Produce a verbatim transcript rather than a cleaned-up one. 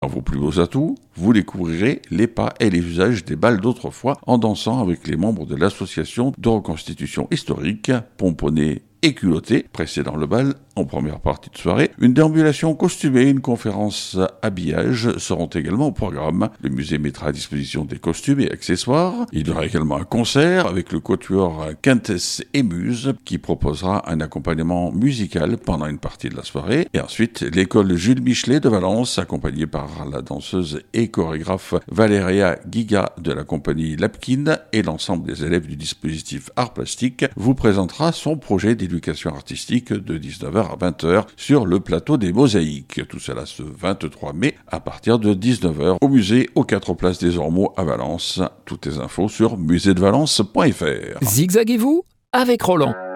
Dans vos plus beaux atouts, vous découvrirez les pas et les usages des bals d'autrefois en dansant avec les membres de l'association de reconstitution historique, pomponnés et culottés, précédant le bal en première partie de soirée. Une déambulation costumée, une conférence habillage seront également au programme. Le musée mettra à disposition des costumes et accessoires. Il y aura également un concert avec le quatuor Quintess et Muse qui proposera un accompagnement musical pendant une partie de la soirée. Et ensuite, l'école Jules Michelet de Valence, accompagnée par la danseuse et chorégraphe Valéria Giga de la compagnie Lapkin et l'ensemble des élèves du dispositif Art Plastique, vous présentera son projet d'éducation artistique de dix-neuf heures à vingt heures sur le plateau des Mosaïques. Tout cela ce vingt-trois mai à partir de dix-neuf heures au musée aux quatre places des Ormeaux à Valence. Toutes les infos sur musée de valence point f r. Zigzaguez-vous avec Roland.